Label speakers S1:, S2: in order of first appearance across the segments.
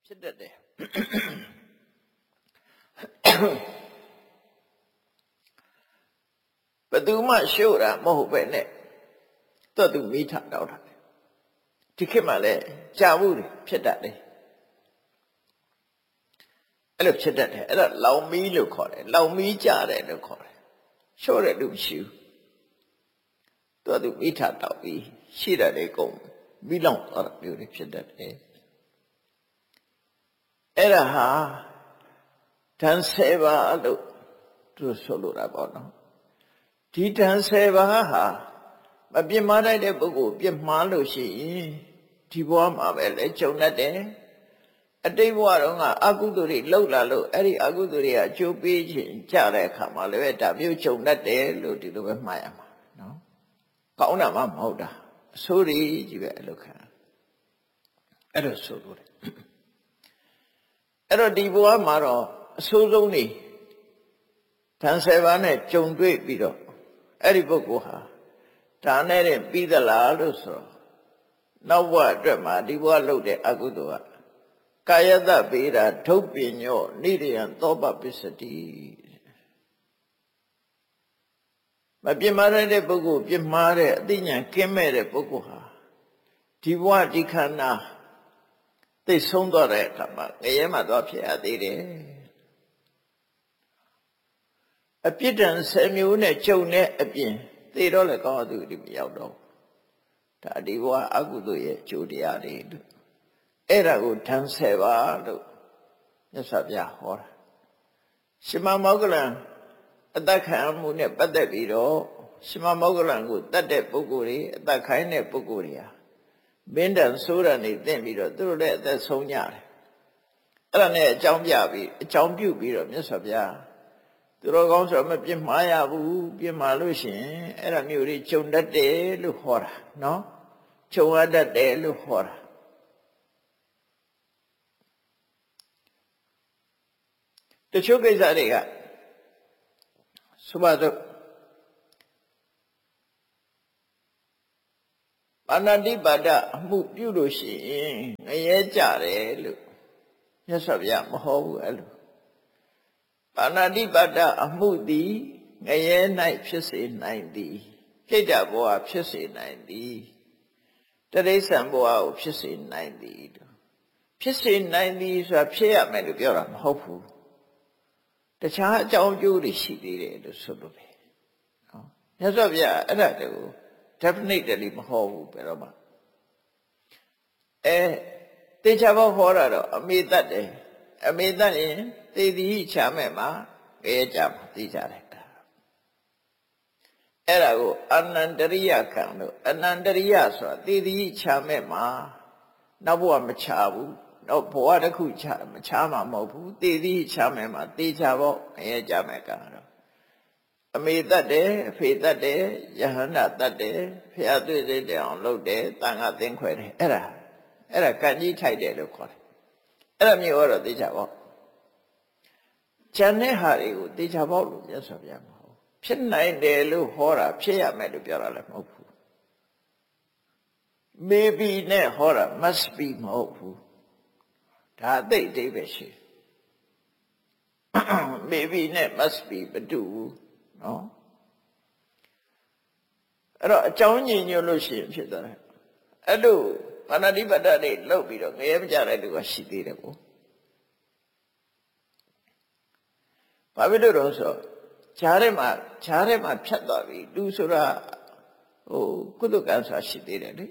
S1: ဖြစ်တတ်တယ်ဘယ်သူမှရှို့တာမဟုတ်ပဲနဲ့တွတ်သူမိထတောက်တာဒီခေတ်မှာလည်းကြာမှုတွေဖြစ်တတ်တယ်အဲ့လိုဖြစ်တတ်တယ်အဲ့ဒါလောင်မီးလို့ခေါ်တယ်လောင်မီးကြတယ်လို့ခေါ်တယ်ရှို့တဲ့လူမရှိဘူးတွတ်သူမိထတောက်ပြီးရှိတဲ့လေကုန်မိလောင်သွားတာမျိုးတွေဖြစ်တတ်တယ်အဲ့ဒါဟာဓာန်7ပါးလို့သူဆိုလိုတာပေါ့နော်ဒီဓာန်7ပါးဟာမပြစ်မှားတဲ့ပုဂ္ဂိုလ်ပြစ်မှားလို့ရှိရင်ဒီဘဝမှာပဲလေကြုံတတ်တယ်အတိတ်ဘဝတော့ကအကုသိုလ်တွေလှုပ်လာလို့အဲ့ဒီအကုသိုလ်တွေကအကျိုးပေးခြင်းကြတဲ့အခါမှာလည်းဒါမျိုးကြုံတတ်တယ်လို့ဒီလိုပဲမှားရမှာနော်ကောင်းတာမှမဟုတ်တာအဆိုးကြီးပဲအလုပ်ခံအဲ့လိုဆိုလို့အဲ့တော့ဒီဘဝမှာတော့အဆိုးဆုံးနေဓာန်7ပါးနဲ့ကြုံတွေ့ပြီးတော့အဲ့ဒီပုဂ္ဂိုလ်ဟာဒါနဲ့တင်ပြီးသလားလို့ဆိုတော့နောက်ဘဝအတွက်မှာဒီဘဝလုပ်တဲ့အကုသိုလ်ကကာယတပေတာဒုပ္ပညောနိရိယံသောပပစ္စတိမပြစ်မှားတဲ့ပုဂ္ဂိုလ်ပြစ်မှားတဲ့အသိဉာဏ်ကင်းမဲ့တဲ့ပုဂ္ဂိုလ်ဟာဒီဘဝဒီခန္ဓာသိဆုံးသွားတဲ့အခါမှာငရဲမှာသွားဖြစ်ရသေးတယ်အပြစ်ဒဏ်10မျိုးနဲ့ကြုံတဲ့အပြင်သိတော့လည်းကောင်းသူဒီမရောက်တော့ဒါဒီဘဝအကုသိုလ်ရဲ့ကျိုးတရားတွေလို့အဲ့ဒါကိုဓာန်7ပါးလို့မြတ်စွာဘုရားဟောတာရှင်မမောဂလန်အသက်ခံမှုနဲ့ပတ်သက်ပြီးတော့ရှင်မမောဂလန်ကိုတတ်တဲ့ပုဂ္ဂိုလ်တွေအသက်ခိုင်းတဲ့ပုဂ္ဂိုလ်တွေဟာမင်းတန်ဆိုးရနေသင့်ပြီးတော့သူတို့လည်းအသက်ဆုံးကြတယ်အဲ့ဒါနဲ့အကြောင်းပြုပြီးတော့မြတ်စွာဘုရားသူတော်ကောင်းဆိုမပြစ်မှားရဘူးပြစ်မှားလို့ရှိရင်အဲ့ဒါမျိုးတွေကြုံတတ်တယ်လို့ဟောတာနော်ကြုံရတတ်တယ်လို့ဟောတာတချို့ကိစ္စတွေကဆိုပါတော့ပါဏာတိပါဒအမှုပြုလို့ရှိရင်ငရဲကြတယ်လို့မြတ်စွာဘုရားမဟောဘူးအဲ့လိုပါဏာတိပါဒအမှုသည်ငရဲ၌ဖြစ်စေနိုင်သည်ပြိတ္တဘဝဖြစ်စေနိုင်သည်တရိစ္ဆာန်ဘဝကိုဖြစ်စေနိုင်သည်ဖြစ်စေနိုင်သည်ဆိုတာဖြစ်ရမယ်လို့ပြောတာမဟုတ်ဘူးတခြားအကြောင်းအကျိုးတွေရှိသေးတယ်လို့ဆိုလို့တယ်နော်မြတ်စွာဘုရားအဲ့ဒါကို definitely မဟောဘူးဘယ်တော့မှတေချာဘောဟောတာတော့အမေတတ်တယ်အမေတတ်ရင်သေသည်ချမဲ့မှာခဲကြမှာသိကြတယ်အဲ့ဒါကိုအနန္တရိယခံလို့အနန္တရိယဆိုတာသေသည်ချမဲ့မှာနောက်ဘဝမချဘူးတော့ဘဝတစ်ခုချမချမှာမဟုတ်ဘူးသေသည်ချမဲ့မှာသေချာဘောခဲကြမဲ့ကတော့အမေတတ်တယ်အဖေတတ်တယ်ယဟန္တာတတ်တယ်ဖျားတွေ့တဲ့အောင်လုပ်တယ်တန်ခါသင်ခွဲတယ်အဲ့ဒါကံကြီးထိုက်တယ်လို့ခေါ်တယ်အဲ့ဒါမျိုးတော့သေချာဘောကျန်တဲ့ဟာတွေကိုသေချာဘောလို့မြတ်စွာဘုရားမဟုတ်ဖြစ်နိုင်တယ်လို့ဟောတာဖြစ်ရမယ်လို့ပြောတာလည်းမဟုတ်ဘူး maybe နဲ့ဟောတာ must be မဟုတ်ဘူးဒါအသိအတိတ်ပဲရှိmaybe နဲ့ must be မတူဘူးနော်အဲ့တော့အကြောင်းညင်ညွတ်လို့ရှိရင်ဖြစ်သွားတယ်အဲ့လိုပါဏာတိပါဒတွေလောက်ပြီးတော့ငရဲမကြတဲ့လူကရှိသေးတယ်ကိုဘာဖြစ်လို့တော့ဆိုဈာထဲမှာဖြတ်သွားပြီလူဆိုတာကုသကံဆိုတာရှိသေးတယ်လေ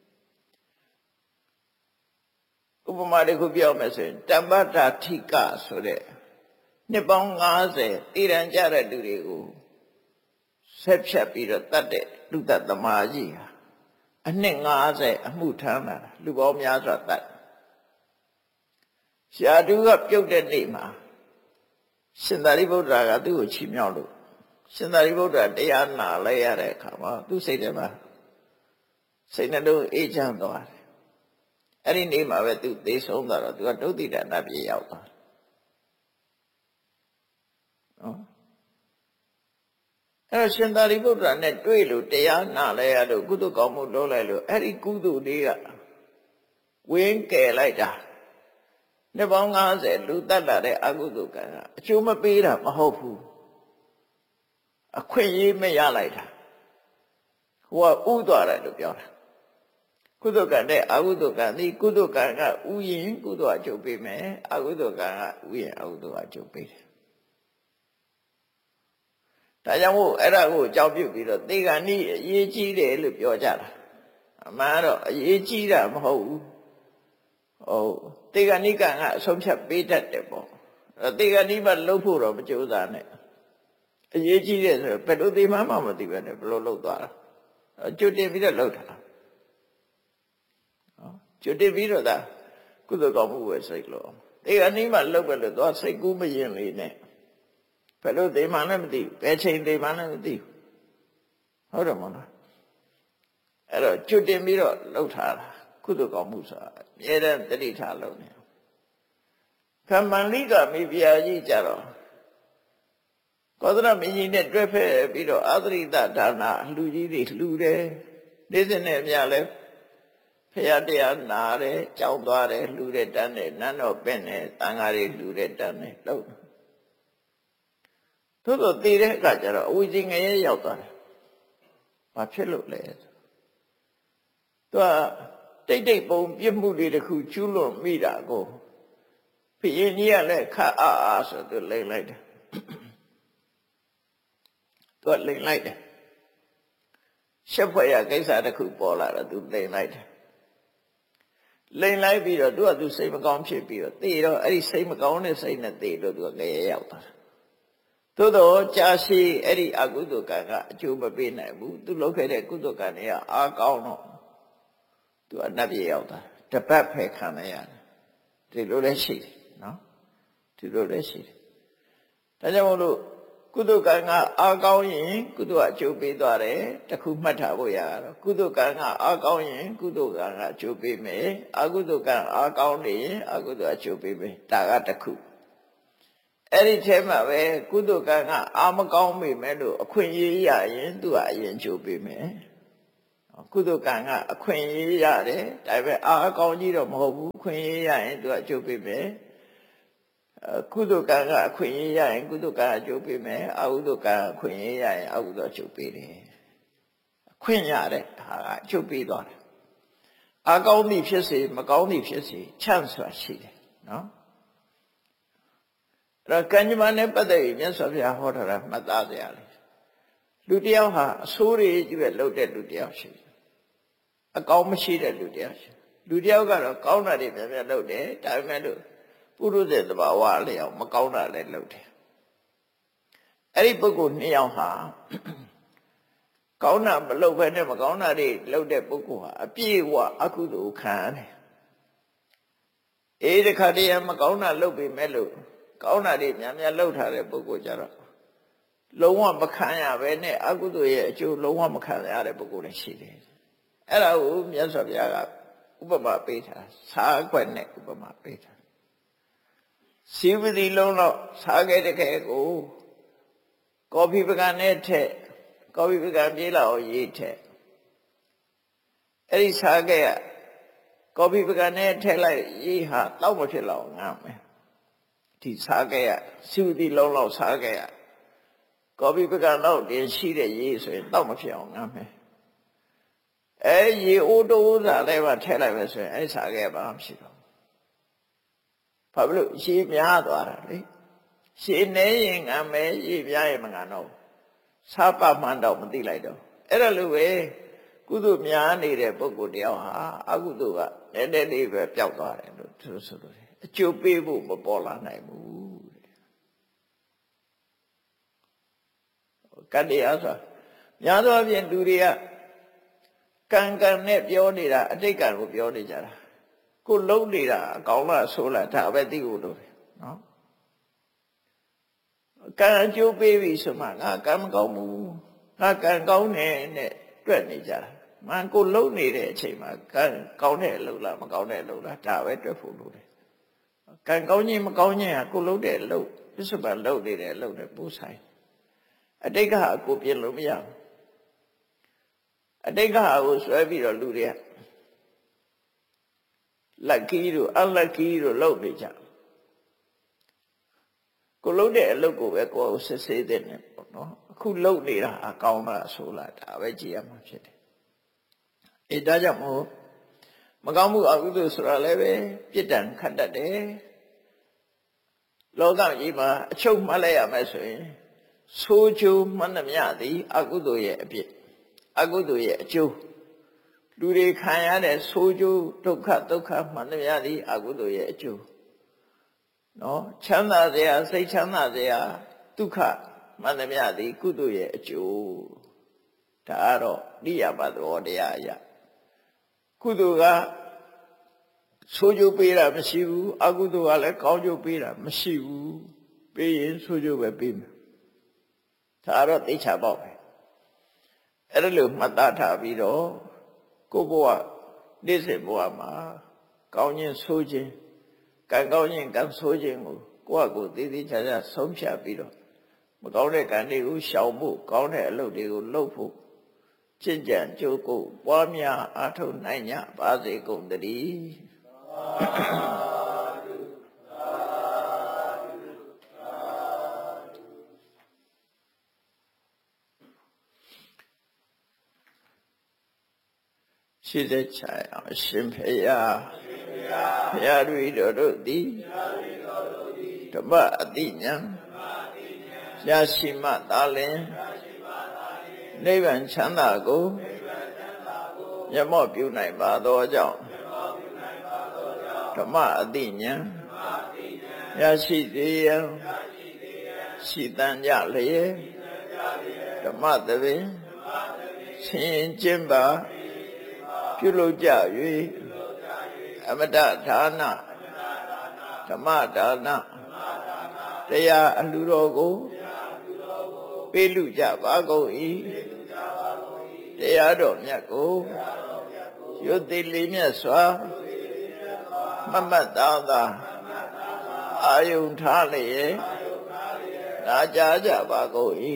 S1: ဥပမာတစ်ခုပြောမယ်ဆိုရင်တမ္ပတာထိကဆိုတဲ့နှစ်ပေါင်း90တည်ရန်ကြတဲ့လူတွေကိုဆက်ဖြတ်ပြီးတော့တတ်တဲ့လူတတ်သမားကြီးဟာအနှစ်90အမှုထမ်းလာလူပေါင်းများစွာတတ်ရှားသူကပြုတ်တဲ့နေ့မှာရှင်သာရိပုတ္တရာကသူ့ကိုချီးမြှောက်လို့ရှင်သာရိပုတ္တရာတရားနာလိုက်ရတဲ့အခါမှာသူ့စိတ်ထဲမှာစိတ်နှလုံးအေးချမ်းသွားတယ်အဲ့ဒီနေ့မှာပဲသူသေဆုံးသွားတော့သူကဒုတိယနတ်ပြည်ရောက်သွားနော်အဲ့ရှင်သာရိပုတ္တရာနဲ့တွေ့လို့တရားနာလိုက်ရလို့ကုသိုလ်ကောင်းမှုလုပ်လိုက်လို့အဲ့ဒီကုသိုလ်လေးကဝင်းကယ်လိုက်တာနှစ်ပေါင်း90လူတက်လာတဲ့အကုသိုလ်ကံကအကျိုးမပေးတာမဟုတ်ဘူးအခွင့်အရေးမရလိုက်တာဟိုကဥသွားတယ်လို့ပြောတာကုသိုလ်ကံနဲ့အကုသိုလ်ကံဒီကုသိုလ်ကံကဥရင်ကုသိုလ်အကျိုးပေးမယ်အကုသိုလ်ကံကဥရင်အကုသိုလ်အကျိုးပေးတယ်ဒါကြောင့်မို့အဲ့ဒါကိုအကြောင်းပြုပြီးတော့သေကံဤအရေးကြီးတယ်လို့ပြောကြတာအမှန်တော့အရေးကြီးတာမဟုတ်ဘူးဟုတ်သေကံဤကံကအဆုံးဖြတ်ပေးတတ်တယ်ပေါ့သေကံဤမှာလှုပ်ဖို့တော့မကြိုးစားနဲ့အရေးကြီးတယ်ဆိုတော့ဘယ်လိုသိမှမသိပဲနဲ့ဘယ်လိုလှုပ်သွားတာကျွတ်တင်ပြီးတော့လှုပ်တာကျွတ်တင်ပြီးတော့ဒါကုသိုလ်ကောင်းမှုပဲစိတ်လို့သေကံဤမှာလှုပ်ပဲလို့သွားစိတ်ကူးမရင်လေးနဲ့ဘယ်လိုသိမှလည်းမသိဘူးဘယ်ချိန်သိမှလည်းမသိဘူးဟုတ်တယ်မဟုတ်လားအဲ့တော့ကျွတ်တင်ပြီးတော့လှုပ်ထားတာကုသိုလ်ကောင်းမှုဆိုတာအမြဲတမ်းတတိထားလုပ်နေခမန္လိကမိဖုရားကြီးကြတော့ကောသလမင်းကြီးနဲ့တွဲဖက်ပြီးတော့အာသရိတဒါနလူကြီးတွေလှူတယ်နေ့စဉ်နဲ့အမျှလဲဖရာတရားနာတယ်ကြောင်းသွားတယ်လှူတယ်တန်းတယ်နန်းတော်ပင့်တယ်တန်ဃာတွေလှူတယ်တန်းတယ်လှုပ်သို့တော့တည်တဲ့အခါကျတော့အဝိဇ္ဇငရဲရောက်သွားတယ်ဘာဖြစ်လို့လဲသူကတိတ်ပုံပြစ်မှုတွေတခုကျူးလွန်မိတာကိုဘုရင်ကြီးကလည်းခတ်အားဆိုသူလိမ့်လိုက်တယ်သူကလိမ့်လိုက်တယ်ရှက်ဖွယ်ရကိစ္စတခုပေါ်လာတော့သူလိမ့်လိုက်တယ်လိမ့်လိုက်ပြီးတော့သူကသူစိတ်မကောင်းဖြစ်ပြီးတော့သေတော့အဲ့ဒီစိတ်မကောင်းတဲ့စိတ်နဲ့သေလို့သူကငရဲရောက်သွားသို့တော့ကြာရှည်အဲ့ဒီအကုသိုလ်ကံကအကျိုးမပေးနိုင်ဘူးသူလုပ်ခဲ့တဲ့ကုသိုလ်ကံတွေကအားကောင်းတော့သူကနတ်ပြည်ရောက်တာတပတ်ဖယ်ခံရရတယ်ဒီလိုလည်းရှိတယ်နော်ဒီလိုလည်းရှိတယ်ဒါကြောင့်မို့လို့ကုသိုလ်ကံကအားကောင်းရင်ကုသိုလ်အကျိုးပေးသွားတယ်တခုမှတ်ထားဖို့ရတော့ကုသိုလ်ကံကအားကောင်းရင်ကုသိုလ်ကံကအကျိုးပေးမယ်အကုသိုလ်ကံအားကောင်းနေရင်အကုသိုလ်အကျိုးပေးမယ်ဒါကတခုအဲ့ဒီထဲမှာပဲကုသိုလ်ကံကအားမကောင်းမိမဲ့လို့အခွင့်အရေးရရင်သူကအရင်အကျိုးပေးမယ်ကုသိုလ်ကံကအခွင့်အရေးရတယ်ဒါပေမဲ့အားကောင်းကြီးတော့မဟုတ်ဘူးအခွင့်အရေးရရင်သူကအကျိုးပေးမယ်ကုသိုလ်ကံကအခွင့်အရေးရရင်ကုသိုလ်ကံအကျိုးပေးမယ်အကုသိုလ်ကံအခွင့်အရေးရရင်အကုသိုလ်အကျိုးပေးတယ်အခွင့်ရတဲ့ဟာကအကျိုးပေးသွားတယ်အားကောင်းသည်ဖြစ်စေမကောင်းသည်ဖြစ်စေချမ်းစွာရှိတယ်နော်အဲ့တော့ကံကြမ္မာနဲ့ပတ်သက်ပြီးမြတ်စွာဘုရားဟောထားတာမှတ်သားကြရလေလူတယောက်ဟာအဆိုးတွေကြီးပဲလုပ်တဲ့လူတယောက်ရှိတယ်အကောင်းမရှိတဲ့လူတယောက်ရှိလူတယောက်ကတော့ကောင်းတာတွေများများလုပ်တယ်ဒါပေမဲ့လို့ပုရုဇဉ်သဘာဝလျောက်မကောင်းတာလည်းလုပ်တယ်အဲ့ဒီပုဂ္ဂိုလ်နှစ်ယောက်ဟာကောင်းတာမလုပ်ဘဲနဲ့မကောင်းတာတွေလုပ်တဲ့ပုဂ္ဂိုလ်ဟာအပြည့်အဝအကုသိုလ်ခံရတယ်တခါတည်းမကောင်းတာလုပ်ပေမဲ့လို့ကောင်းတာတွေများများလုပ်ထားတဲ့ပုဂ္ဂိုလ်ကြတော့လုံးဝမခံရဘဲနဲ့အကုသိုလ်ရဲ့အကျိုးလုံးဝမခံရတဲ့ပုဂ္ဂိုလ်လည်းရှိတယ်အဲ့ဒါကိုမြတ်စွာဘုရားကဥပမာပေးထားစားခွက်နဲ့ဥပမာပေးထားစီဝတိလုံးတော့စားခဲ့တဲ့ခဲကိုကော်ဖီပကံနဲ့ထက်ကော်ဖီပကံပြေးလာအောင်ရေးထက်အဲ့ဒီစားခဲ့ကကော်ဖီပကံနဲ့ထက်လိုက်ရေးဟာတောက်မဖြစ်လောက်ငမ်းမယ်ဒီစားခဲ့ကစီဝတိလုံးတော့စားခဲ့ကကော်ဖီပကံတော့တင်ရှိတဲ့ရေးဆိုရင်တောက်မဖြစ်အောင်ငမ်းမယ်အဲ့ရေအိုးတိုးစားလည်းပါထည့်လိုက်ပဲဆိုရင်အဲ့စားခဲ့ဘာမှဖြစ်တော့ဘာဖြစ်လို့ရေများသွားတာလေရေနေရင်ငမ်းမယ်ရေပြားရင်မငမ်းတော့စားပမှန်းတော့မသိလိုက်တော့အဲ့ဒါလိုပဲကုသိုလ်များနေတဲ့ပုဂ္ဂိုလ်တယောက်ဟာအကုသိုလ်ကနည်းနည်းလေးပဲပျောက်သွားတယ်လို့သူဆိုလို့အကျိုးပေးဖို့မပေါ်လာနိုင်ဘူးကတ္တရားဆိုများသောအားဖြင့်လူတွေကကံကံနဲ့ပြောနေတာအတိတ်ကံကိုပြောနေကြတာကိုလုံးနေတာအကောင်းလားဆိုးလားဒါပဲသိဖို့လိုတယ်နော်ကံအကျိုးပေးပြီဆိုမှငါကံမကောင်းဘူးငါကံကောင်းတယ်နဲ့တွက်နေကြတာမှန်ကိုလုံးနေတဲ့အချိန်မှာကံကောင်းတဲ့အလုပ်လားမကောင်းတဲ့အလုပ်လားဒါပဲတွက်ဖို့လိုတယ်ကံကောင်းခြင်းမကောင်းခြင်းဟာကိုလုံးတဲ့အလုပ်ပြစ္ဆုတ်ပန်လုပ်နေတဲ့အလုပ်နဲ့ပို့ဆိုင်အတိတ်ကကိုပြင်လို့မရဘူးအတိတ်ကကိုဆွဲပြီးတော့လူတွေက lucky တို့ unlucky တို့လုပ်နေကြကိုလုံးတဲ့အလုပ်ကိုပဲကိုယ်ကိုစစ်ဆေးတဲ့နဲ့ပေါ့နော်အခုလုပ်နေတာအကောင်းလားဆိုလားဒါပဲကြည့်ရမှာဖြစ်တယ်အဲဒါကြောင့်မို့မကောင်းမှုအကုသိုလ်ဆိုတာလည်းပဲပြစ်ဒဏ်ခတ်တတ်တယ်လောကကြီးမှာအချုပ်မှတ်လိုက်ရမယ်ဆိုရင်ဆိုးကျိုးမှန်သမျှသည်အကုသိုလ်ရဲ့အပြစ်အကုသိုလ်ရဲ့အကျိုးလူတွေခံရတဲ့ဆိုးကျိုးဒုက္ခမှန်သမျှသည်အကုသိုလ်ရဲ့အကျိုးနော်ချမ်းသာစရာစိတ်ချမ်းသာစရာဒုက္ခမှန်သမျှသည်ကုသိုလ်ရဲ့အကျိုးဒါကတော့နိယမသဘောတရားအရာကုသိုလ်ကဆိုးကျိုးပေးတာမရှိဘူးအကုသိုလ်ကလည်းကောင်းကျိုးပေးတာမရှိဘူးပေးရင်ဆိုးကျိုးပဲပေးမယ်ဒါတော့သိချပေါ့ပဲအဲ့ဒါလို့မှတ်သားထားပြီးတော့ကိုယ့်ဘဝနေ့စဉ်ဘဝမှာကောင်းခြင်းဆိုးခြင်းကံကောင်းခြင်းကံဆိုးခြင်းကိုကိုယ့်အကိုသေးသေးချာချာဆုံးဖြတ်ပြီးတော့မကောင်းတဲ့ကံတွေကိုရှောင်ဖို့ကောင်းတဲ့အလုပ်တွေကိုလုပ်ဖို့ကျင့်ကြံကြိုးကိုပွားများအားထုတ်နိုင်ကြပါစေကုန်သတည်းရှိတဲ့ချာအရှင်ဖေယဘုရားတို့သည်ဓမ္မအတိညာရရှိမှသာလျှင်နိဗ္ဗာန်ချမ်းသာကိုမျက်မှောက်ပြုနိုင်ပါသောကြောင့်ဓမ္မအတိညာရရှိစေရန်ရှိတန်ကြလျက်ဓမ္မသဘင်ဆင်ကျင့်ပါပြုလုပ်ကြ၍အမတဒါနဓမ္မဒါနတရားအလှူတော်ကိုပေးလူကြပါကုန်၏တရားတော်မြတ်ကိုရွတ်သိလေးမြတ်စွာမမတ်သားသာအာယုန်ထားလျက်နာကြားကြပါကုန်၏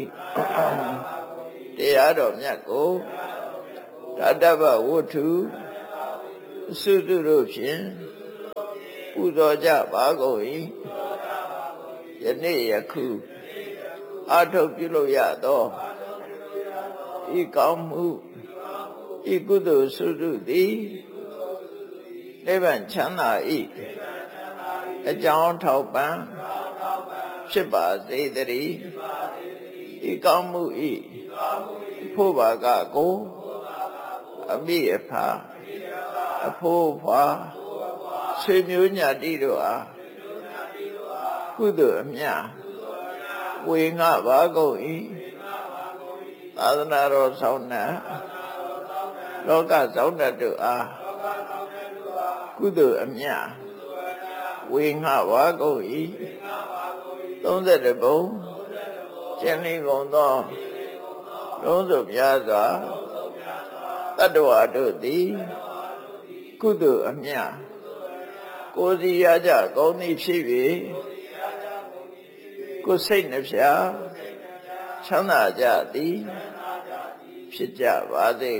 S1: တရားတော်မြတ်ကိုတတ္တဗဝတ္ထုသုတုတို့ဖြင့်ပူဇော်ကြပါကုန်၏ယနေ့ယခုအာထုတ်ပြုလို့ရသောဤကောင်းမှုဤကုသိုလ်သုတုသည်နိဗ္ဗာန်ချမ်းသာ၏အကြောင်းထောက်ပံ့ဖြစ်ပါစေတည်းဤကောင်းမှုဤဖို့ပါကကိုအမိအဖအဖိုးဖွာဆွေမျိုးညာတိတို့အားကုသိုလ်အမြတ်ဝေငှပါကုန်၏သာသနာတော်ဆောင်နှင့်လောကဆောင်တတ်တို့အားကုသိုလ်အမြတ်ဝေငှပါကုန်၏32ဘုံကျင့်လေးကုန်သောလုံးစုံများစွာတတ္တဝါတို့သည်ကုသိုလ်အမြတ်ကိုယ်စီရကြကောင်းသည်ဖြစ်၍ကိုယ်စိတ်နှဖျားချမ်းသာကြသည်ဖြစ်ကြပါစေ